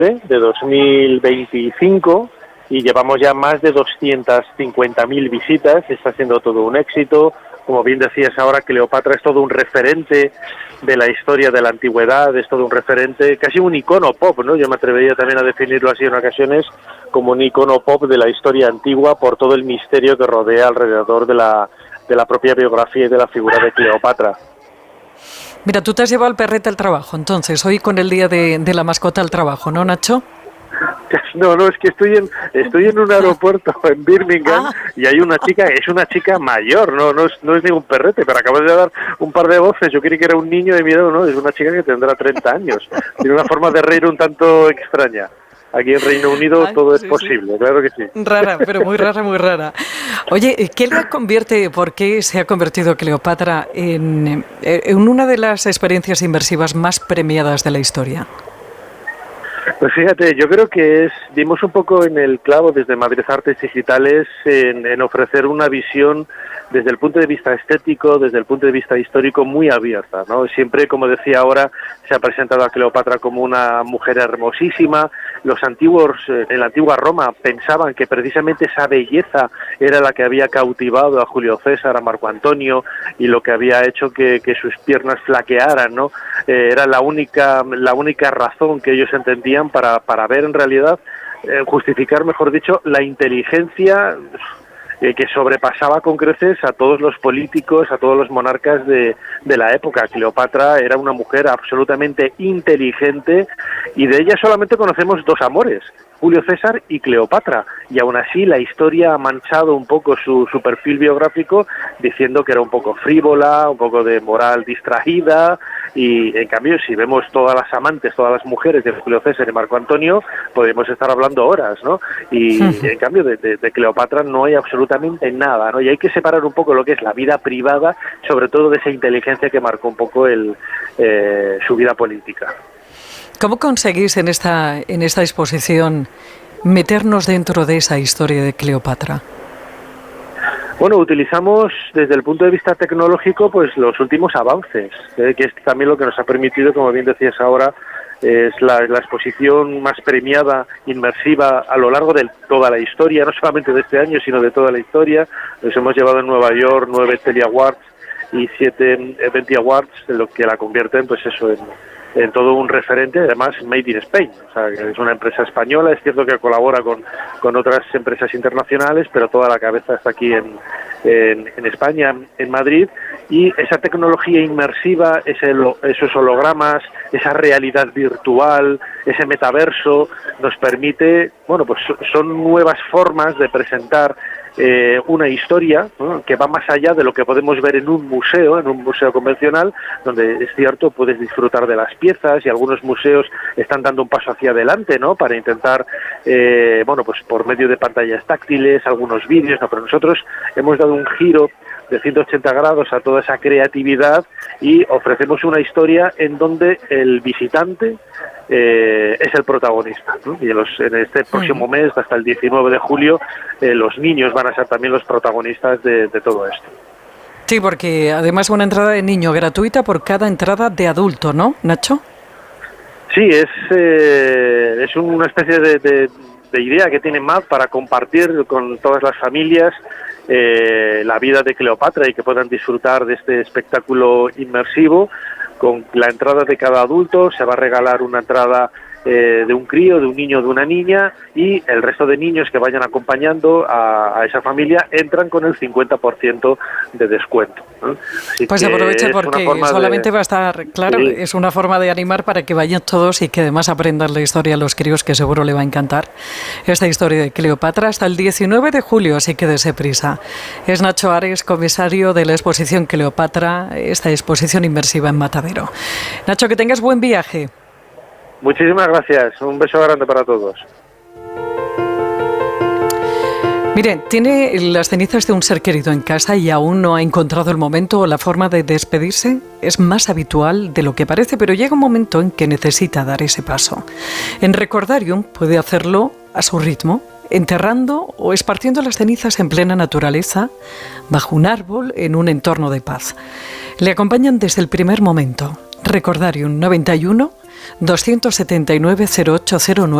de 2025 y llevamos ya más de 250.000 visitas, está siendo todo un éxito. Como bien decías ahora, Cleopatra es todo un referente de la historia de la antigüedad, es todo un referente, casi un icono pop, ¿no? Yo me atrevería también a definirlo así en ocasiones, como un icono pop de la historia antigua por todo el misterio que rodea alrededor de la propia biografía y de la figura de Cleopatra. Mira, tú te has llevado al perrete al trabajo, entonces, hoy con el día de la mascota al trabajo, ¿no, Nacho? No, es que estoy en un aeropuerto en Birmingham y hay una chica, es una chica mayor, no es ningún perrete, pero acabas de dar un par de voces, yo creí que era un niño y mira, no, es una chica que tendrá 30 años, tiene una forma de reír un tanto extraña. Aquí en Reino Unido todo es posible, claro que sí. Rara, pero muy rara, muy rara. Oye, ¿qué la convierte, por qué se ha convertido Cleopatra en una de las experiencias inmersivas más premiadas de la historia? Pues fíjate, yo creo que dimos un poco en el clavo desde Madrid Artes Digitales en ofrecer una visión desde el punto de vista estético, desde el punto de vista histórico muy abierta, ¿no? Siempre, como decía ahora, se ha presentado a Cleopatra como una mujer hermosísima. Los antiguos, en la antigua Roma, pensaban que precisamente esa belleza era la que había cautivado a Julio César, a Marco Antonio, y lo que había hecho que sus piernas flaquearan, ¿no? Era la única razón que ellos entendían para ver en realidad, justificar, mejor dicho, la inteligencia que sobrepasaba con creces a todos los políticos, a todos los monarcas de la época. Cleopatra era una mujer absolutamente inteligente y de ella solamente conocemos dos amores, Julio César y Cleopatra, y aún así la historia ha manchado un poco su perfil biográfico diciendo que era un poco frívola, un poco de moral distraída, y en cambio si vemos todas las amantes, todas las mujeres de Julio César y Marco Antonio, podemos estar hablando horas, ¿no? Y en cambio de Cleopatra no hay absolutamente nada, ¿no? Y hay que separar un poco lo que es la vida privada, sobre todo de esa inteligencia que marcó un poco su vida política. ¿Cómo conseguís en esta exposición meternos dentro de esa historia de Cleopatra? Bueno, utilizamos desde el punto de vista tecnológico pues los últimos avances, que es también lo que nos ha permitido, como bien decías ahora, es la exposición más premiada, inmersiva a lo largo de toda la historia, no solamente de este año, sino de toda la historia. Nos hemos llevado en Nueva York 9 Telly Awards y 7 Event Awards, lo que la convierten pues eso en todo un referente, además made in Spain, o sea, que es una empresa española, es cierto que colabora con otras empresas internacionales, pero toda la cabeza está aquí en España, en Madrid, y esa tecnología inmersiva, esos hologramas, esa realidad virtual, ese metaverso, nos permite, bueno, pues son nuevas formas de presentar una historia, ¿no?, que va más allá de lo que podemos ver en un museo convencional, donde es cierto puedes disfrutar de las piezas y algunos museos están dando un paso hacia adelante, ¿no?, para intentar, bueno, pues por medio de pantallas táctiles, algunos vídeos, ¿no?, pero nosotros hemos dado un giro de 180 grados a toda esa creatividad y ofrecemos una historia en donde el visitante es el protagonista, ¿no? Y en este próximo mes, hasta el 19 de julio, los niños van a ser también los protagonistas de todo esto. Sí, porque además una entrada de niño gratuita por cada entrada de adulto, ¿no, Nacho? Sí, es una especie de idea que tiene MAD para compartir con todas las familias la vida de Cleopatra y que puedan disfrutar de este espectáculo inmersivo. Con la entrada de cada adulto se va a regalar una entrada de un crío, de un niño, de una niña, y el resto de niños que vayan acompañando a esa familia entran con el 50% de descuento, ¿no? Así pues aprovecha porque solamente va a estar, claro, sí. Es una forma de animar para que vayan todos y que además aprendan la historia a los críos, que seguro le va a encantar esta historia de Cleopatra hasta el 19 de julio, así que dése prisa. Es Nacho Ares, comisario de la exposición Cleopatra, esta exposición inmersiva en Matadero. Nacho, que tengas buen viaje. Muchísimas gracias, un beso grande para todos. Mire, tiene las cenizas de un ser querido en casa y aún no ha encontrado el momento o la forma de despedirse. Es más habitual de lo que parece, pero llega un momento en que necesita dar ese paso. En Recordarium puede hacerlo a su ritmo, enterrando o esparciendo las cenizas en plena naturaleza, bajo un árbol, en un entorno de paz. Le acompañan desde el primer momento. Recordarium 91 279 0809.